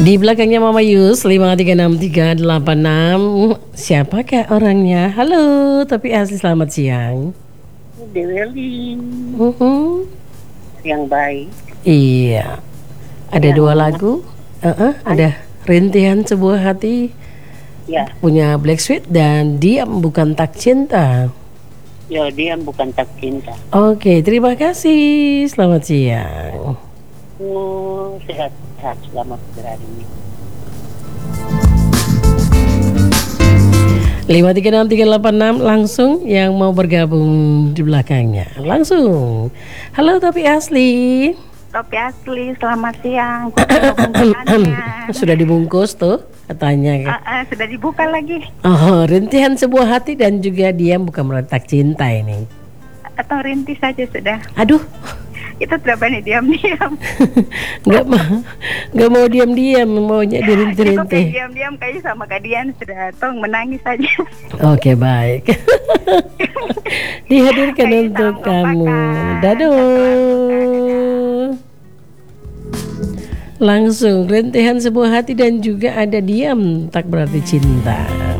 Di belakangnya Mama Yus 5363866. Siapakah orangnya? Halo, tapi asli selamat siang. Deweli yang baik. Iya. Ada dua lagu. Ada Rintihan Sebuah Hati. Ya. Punya Black Sweet dan Diam Bukan Tak Cinta. Ya, Diam Bukan Tak Cinta. Oke, terima kasih. Selamat siang. Sehat-sehat selamat berhari ini. 5363866 langsung yang mau bergabung di belakangnya. Langsung. Halo tapi asli. Tapi asli, selamat siang. Sudah dibungkus tuh katanya. Sudah dibuka lagi. Oh, Rintihan Sebuah Hati dan juga Diam Bukan Tak Cinta ini. Atau rintis saja sudah. Aduh. Kita tidak berani diam-diam. Nggak mau diam-diam, maunya dirintih-rintih. Diam-diam kayak sama Kadian sudah tong menangis saja. Oke, baik. Dihadirkan untuk kamu. Dadah. Langsung Rintihan Sebuah Hati dan juga ada Diam Tak Berarti Cinta.